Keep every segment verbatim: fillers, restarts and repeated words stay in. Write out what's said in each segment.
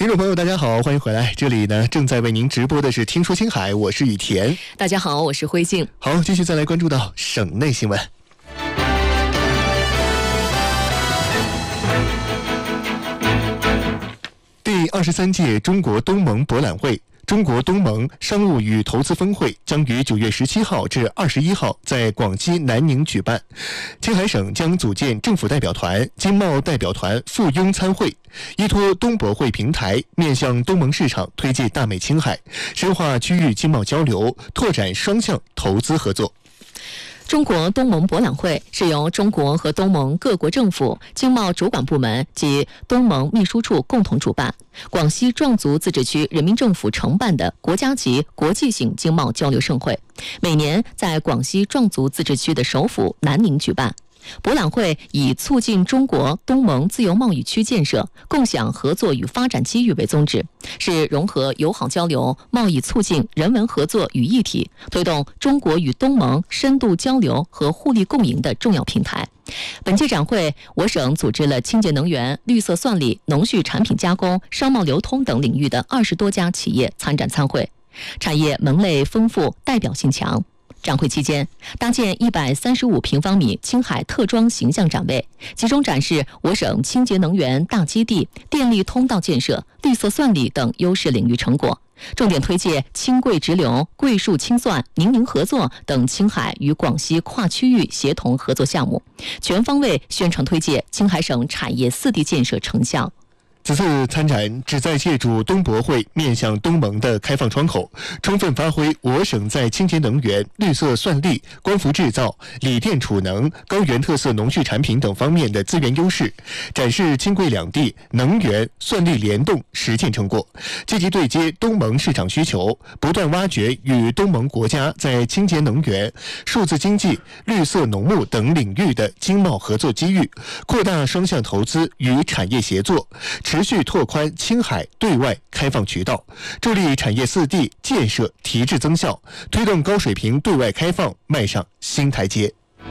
听众朋友大家好，欢迎回来，这里呢正在为您直播的是听说青海，我是雨田。 大家好，我是辉静。 好，继续再来关注到省内新闻。第二十三届中国东盟博览会中国东盟商务与投资峰会将于九月十七号至二十一号在广西南宁举办。青海省将组建政府代表团、经贸代表团赴庸参会，依托东博会平台，面向东盟市场推进大美青海，深化区域经贸交流，拓展双向投资合作。 中国东盟博览会是由中国和东盟各国政府、经贸主管部门及东盟秘书处共同主办，广西壮族自治区人民政府承办的国家级、国际性经贸交流盛会，每年在广西壮族自治区的首府南宁举办。博览会以促进中国东盟自由贸易区建设、共享合作与发展机遇为宗旨，是融合友好交流、贸易促进、人文合作于一体，推动中国与东盟深度交流和互利共赢的重要平台。本届展会，我省组织了清洁能源、绿色算力、农畜产品加工、商贸流通等领域的二十多家企业参展参会，产业门类丰富，代表性强。展会期间，搭建一百三十五平方米青海特装形象展位，集中展示我省清洁能源大基地、电力通道建设、绿色算力等优势领域成果，重点推介青桂直流、桂树清算、宁宁合作等青海与广西跨区域协同合作项目，全方位宣传推介青海省产业四地建设成效。 此次参展旨在借助东博会面向东盟的开放窗口，充分发挥我省在清洁能源、绿色算力、光伏制造、锂电储能、高原特色农畜产品等方面的资源优势，展示青桂两地能源算力联动实践成果，积极对接东盟市场需求，不断挖掘与东盟国家在清洁能源、数字经济、绿色农牧等领域的经贸合作机遇，扩大双向投资与产业协作，持续拓宽青海对外开放渠道，助力产业四地建设提质增效，推动高水平对外开放迈上新台阶。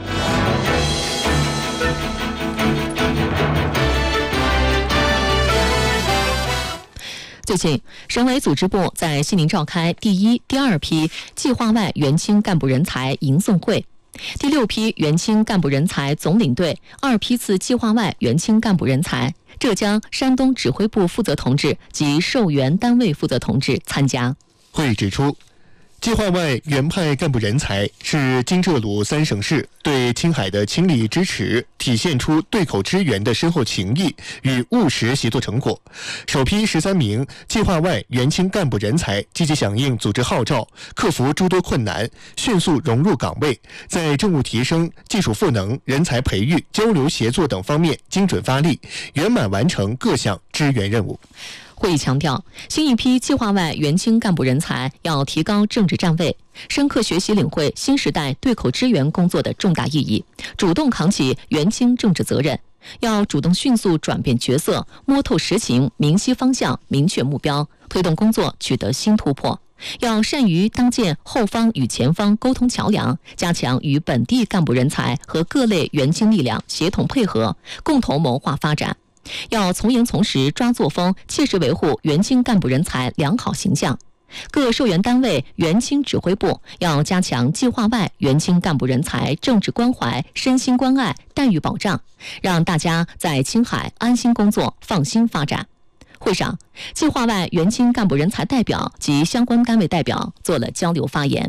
最近，省委组织部在西宁召开第一、第二批计划外援青干部人才迎送会。第六批援青干部人才总领队二批次计划外援青干部人才，浙江、山东指挥部负责同志及受援单位负责同志参加。 会指出，计划外援派干部人才是津浙鲁三省市对青海的倾力支持，体现出对口支援的深厚情谊与务实协作成果。首批十三名计划外援青干部人才积极响应组织号召，克服诸多困难，迅速融入岗位，在政务提升、技术赋能、人才培育、交流协作等方面精准发力，圆满完成各项支援任务。 会议强调，新一批计划外援青干部人才要提高政治站位，深刻学习领会新时代对口支援工作的重大意义，主动扛起援青政治责任，要主动迅速转变角色，摸透实情，明晰方向，明确目标，推动工作取得新突破。要善于搭建后方与前方沟通桥梁，加强与本地干部人才和各类援青力量协同配合，共同谋划发展。要从严从实抓作风，切实维护援青干部人才良好形象。各受援单位、援青指挥部要加强计划外援青干部人才政治关怀、身心关爱、待遇保障，让大家在青海安心工作、放心发展。会上，计划外援青干部人才代表及相关单位代表做了交流发言。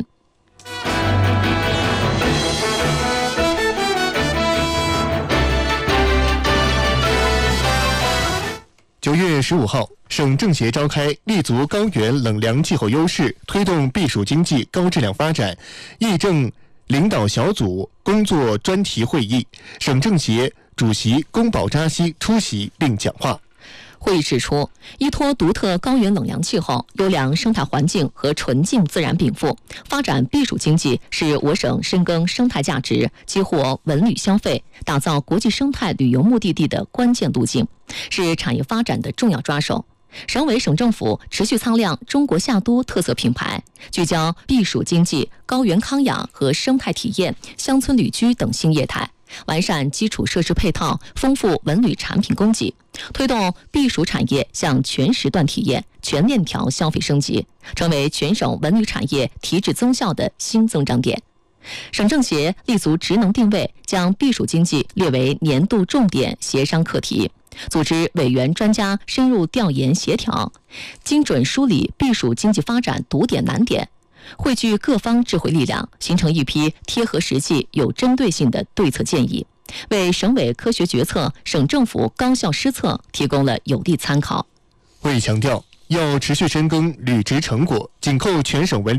九月十五号，省政协召开立足高原冷凉气候优势，推动避暑经济高质量发展议政领导小组工作专题会议，省政协主席宫保扎西出席并讲话。 会议指出，依托独特高原冷凉气候、优良生态环境和纯净自然禀赋，发展避暑经济是我省深耕生态价值、激活文旅消费、打造国际生态旅游目的地的关键路径，是产业发展的重要抓手。省委省政府持续擦亮中国夏都特色品牌，聚焦避暑经济、高原康养和生态体验、乡村旅居等新业态， 完善基础设施配套，丰富文旅产品供给，推动避暑产业向全时段体验、全链条消费升级，成为全省文旅产业提质增效的新增长点。省政协立足职能定位，将避暑经济列为年度重点协商课题，组织委员专家深入调研协调，精准梳理避暑经济发展堵点难点，汇聚各方智慧力量，形成一批贴合实际、有针对性的对策建议，为省委科学决策、省政府高效施策提供了有力参考。 会强调，要持续深耕履职成果，紧扣全省文旅